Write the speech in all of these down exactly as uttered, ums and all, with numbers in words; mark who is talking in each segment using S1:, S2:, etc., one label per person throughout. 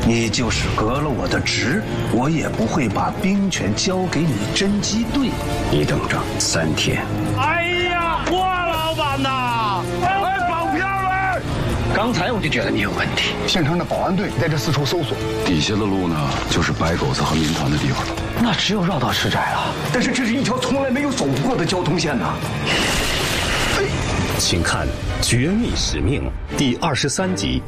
S1: 你就是革了我的职，我也不会把兵权交给你侦缉队。
S2: 你等着三天。
S3: 哎呀，郭老板呐！哎，保镖嘞！
S2: 刚才我就觉得你有问题。
S4: 县城的保安队在这四处搜索，
S5: 底下的路呢，就是白狗子和民团的地方了。
S2: 那只有绕道市窄了。
S4: 但是这是一条从来没有走过的交通线呐。
S6: 请看《绝密使命》第二十三集。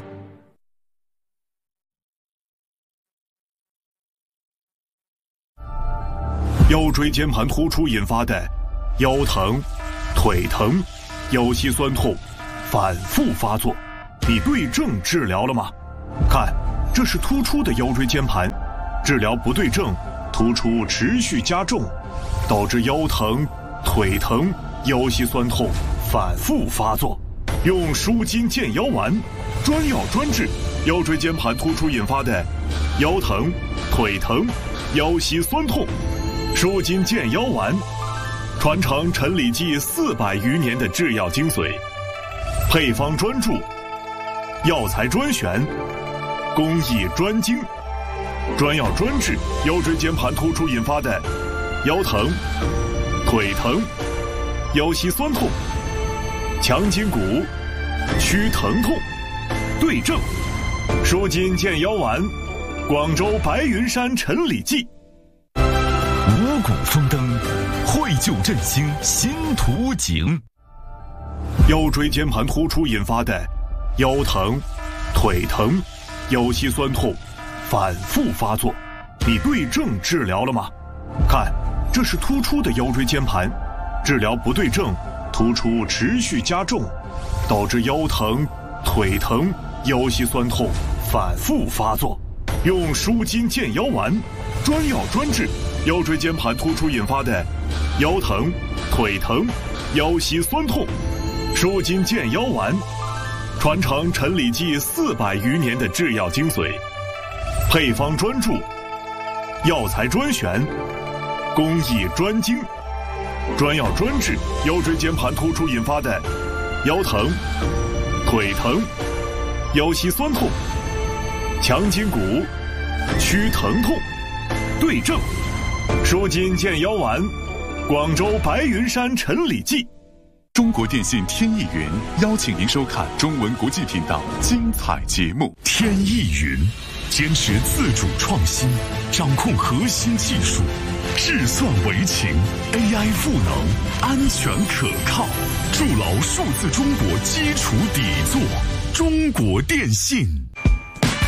S7: 腰椎间盘突出引发的腰疼、腿疼、腰膝酸痛反复发作，你对症治疗了吗？看，这是突出的腰椎间盘，治疗不对症，突出持续加重，导致腰疼、腿疼、腰膝酸痛反复发作。用舒筋健腰丸，专药专治腰椎间盘突出引发的腰疼、腿疼、腰膝酸痛。舒筋健腰丸，传承陈李济四百余年的制药精髓，配方专注，药材专选，工艺专精，专药专治腰椎间盘突出引发的腰疼、腿疼、腰膝酸痛、强筋骨、虚疼痛，对症。舒筋健腰丸，广州白云山陈李济。
S8: 五谷丰登，绘就振兴新图景。
S7: 腰椎间盘突出引发的腰疼、腿疼、腰膝酸痛反复发作，你对症治疗了吗？看，这是突出的腰椎间盘，治疗不对症，突出持续加重，导致腰疼、腿疼、腰膝酸痛反复发作。用舒筋健腰丸，专药专治腰椎间盘突出引发的腰疼、腿疼、腰膝酸痛。舒筋健腰丸，传承陈李济四百余年的制药精髓，配方专注，药材专选，工艺专精，专药专治腰椎间盘突出引发的腰疼、腿疼、腰膝酸痛、强筋骨、虚疼痛，对症。舒筋健腰丸，广州白云山陈李济。
S8: 中国电信天翼云邀请您收看中文国际频道精彩节目。天翼云坚持自主创新，掌控核心技术，智算为情 ，A I 赋能，安全可靠，筑牢数字中国基础底座。中国电信。